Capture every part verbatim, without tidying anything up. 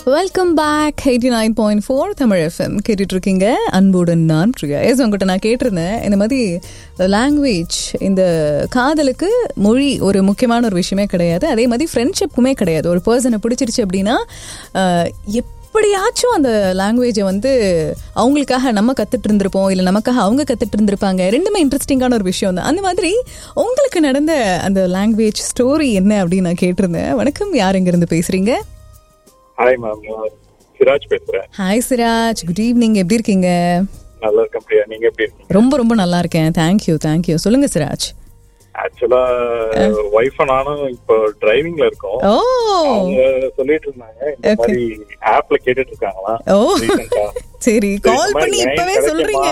Welcome back. Eighty nine point four Tamil FM கேட்டுட்டு இருக்கீங்க. அன்புடன் நான் பிரியா. எஸ், உங்கள்கிட்ட நான் கேட்டிருந்தேன், இந்த மாதிரி லாங்குவேஜ், இந்த காதலுக்கு மொழி ஒரு முக்கியமான ஒரு விஷயமே கிடையாது, அதே மாதிரி ஃப்ரெண்ட்ஷிப்புமே கிடையாது. ஒரு பர்சனை பிடிச்சிருச்சு அப்படின்னா எப்படியாச்சும் அந்த லாங்குவேஜை வந்து அவங்களுக்காக நம்ம கற்றுட்டு இருந்திருப்போம், இல்லை நமக்காக அவங்க கற்றுட்டு இருந்திருப்பாங்க. ரெண்டுமே இன்ட்ரெஸ்டிங்கான ஒரு விஷயம் தான். அந்த மாதிரி உங்களுக்கு நடந்த அந்த லாங்குவேஜ் ஸ்டோரி என்ன அப்படின்னு நான் கேட்டிருந்தேன். வணக்கம், யார் எங்கேருந்து பேசுகிறீங்க? ஹாய் மேம், சிராஜ் பேசுறேன். Hi Siraj, good evening. எப்படி இருக்கீங்க? நல்லா இருக்கேன் பிரியா, நீங்க எப்படி இருக்கீங்க? ரொம்ப ரொம்ப நல்லா இருக்கேன், தேங்க்யூ தேங்க்யூ. சொல்லுங்க சிராஜ். ஆக்சுவலா வைஃப் நானும் இப்போ டிரைவிங்ல இருக்கோம். ஓ, அவங்க சொல்லிட்டு இருந்தாங்க இந்த மாதிரி ஆப்ல கேட்டுட்டு இருக்காங்களா. ஓ சரி, கால் பண்ணி இப்பவே சொல்றீங்க.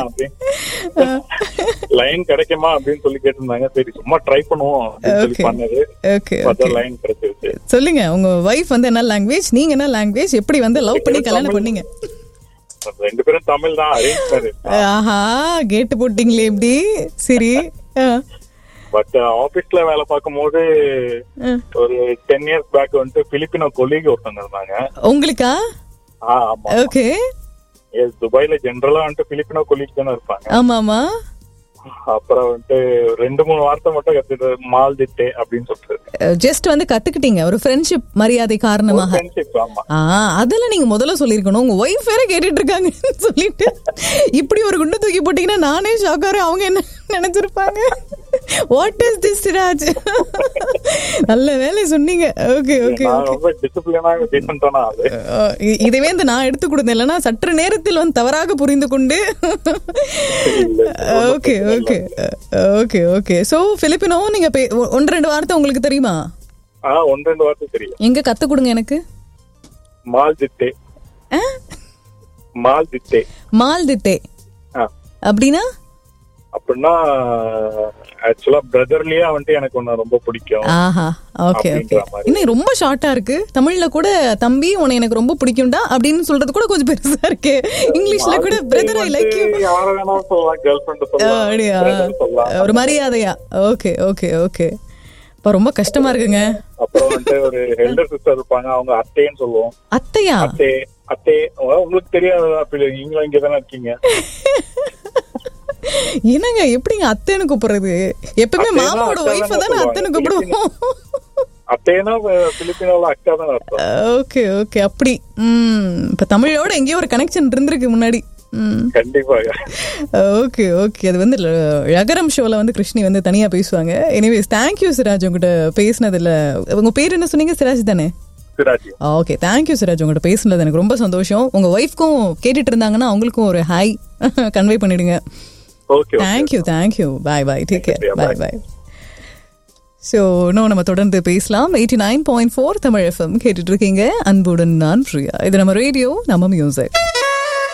லைன் கிடைக்குமா அப்படின்னு சொல்லி கேட்டிருந்தாங்க. சரி சும்மா ட்ரை பண்ணுவோம் அப்படின்னு சொல்லி பண்ணது. ஓகே, லைன் கிடைச்சிருச்சு. சொல்லுங்க, உங்க வைஃப் வந்து என்ன லாங்குவேஜ், நீங்க என்ன லாங்குவேஜ், எப்படி வந்து லவ் பண்ணி கல்யாணம் பண்ணீங்க? ரெண்டு பேரும் தமிழ் தான். Arrange marriage. ஆஹா, கேட்டு போட்டீங்களே எப்படி. சரி, பட் ஆபீஸ்ல வேலை பார்க்கும் போது ஒரு டென் இயர்ஸ் பேக் வந்துட்டு பிலிப்பினோ கொலீக் ஒருத்தங்க இருந்தாங்க. உங்களுக்கா? ஓகே. துபாயில ஜெனரலா வந்துட்டு பிலிப்பினோ கொலீக் தானே இருப்பாங்க. ஆமா ஆமா. அப்புறம் வந்துட்டு ரெண்டு மூணு வார்த்தை மட்டும் கத்துட்டு மால் திட்டே அப்படின்னு சொல்லிட்டு ஜஸ்ட் வந்து கத்துக்கிட்டீங்க ஒரு ஃப்ரெண்ட்ஷிப் மரியாதை காரணமாக. அதெல்லாம் நீங்க முதல்ல சொல்லிருக்கணும். உங்க ஒய்ஃப் வேற கேட்டுட்டு இருக்காங்க சொல்லிட்டு இப்படி ஒரு குண்டு தூக்கி போட்டீங்கன்னா நானே ஷாக்காரு. அவங்க என்ன நினைச்சிருப்பாங்க? What is this Siraj? நல்ல வேலை சொன்னீங்க. Okay okay. இதுவே இந்த நான் எடுத்து கொடுத்தேன், இல்லைன்னா சற்று நேரத்தில் வந்து தவறாக புரிந்து கொண்டு. Okay okay okay okay. So Filipino நீங்க ஒன்று ரெண்டு வார்த்தை உங்களுக்கு தெரியுமா? ஒன்று ரெண்டு வார்த்தை தெரியும். எங்க கத்து கொடுங்க எனக்கு. மால் திட்டே. மால் திட்டே. மால் திட்டே அப்படின்னா அப்படின்னா ஆக்சுவலா பிரதர்லியா வந்துட்டு எனக்கு ஒன்னு ரொம்ப பிடிக்கும். ஆஹா, ஓகே ஓகே. இன்னும் ரொம்ப ஷார்ட்டா இருக்கு. தமிழ்ல கூட தம்பி உன்னை எனக்கு ரொம்ப பிடிக்கும்டா அப்படின்னு சொல்றது கூட கொஞ்சம் பெருசா இருக்கு. இங்கிலீஷ்ல கூட பிரதர் ஐ லைக் யூ. யார வேணா சொல்லலாம், கேர்ள் ஃப்ரெண்ட் சொல்லலாம், ஒரு மரியாதையா. Okay okay okay. இப்ப ரொம்ப கஷ்டமா இருக்குங்க. அப்புறம் வந்துட்டு ஒரு எல்டர் சிஸ்டர் இருப்பாங்க, அவங்க அத்தைன்னு சொல்லுவோம். அத்தையா? அத்தை அத்தை. உங்களுக்கு தெரியாது, நீங்களும் இங்க தானே இருக்கீங்க. என்னங்க எப்படிங்க அத்தைன்னு கூப்பிடுறது? எப்பவுமே மாமாவோட ஒய்ஃப் தானே அத்தைன்னு கூப்பிடுவோம். அத்தைனா பிலிப்பினோல அக்கா தான் அர்த்தம். Okay okay. அப்படி இப்ப தமிழோட எங்கேயோ ஒரு கனெக்ஷன் இருந்திருக்கு முன்னாடி. கண்டிப்பாக. Okay okay. அது வந்து ழகரம் ஷோல வந்து கிருஷ்ணி வந்து தனியா பேசுவாங்க. எனிவேஸ், தேங்க்யூ சிராஜ், உங்ககிட்ட பேசினதுல. உங்க பேர் என்ன சொன்னீங்க? சிராஜ் தானே? ஓகே, தேங்க்யூ சிராஜ், உங்கள்கிட்ட பேசுனது எனக்கு ரொம்ப சந்தோஷம். உங்க ஒய்ஃப்க்கும் கேட்டுட்டு இருந்தாங்கன்னா அவங்களுக்கும் ஒரு ஹாய் கன்வே பண்ணிடுங்க. Thank you thank you. பாய் பாய், டேக் கேர். பாய் பாய். ஸோ இன்னும் நம்ம தொடர்ந்து பேசலாம். Eighty nine point four Tamil FM கேட்டுட்டு இருக்கீங்க. அன்புடன் நான் பிரியா. இது நம்ம ரேடியோ, நம்ம மியூசிக்.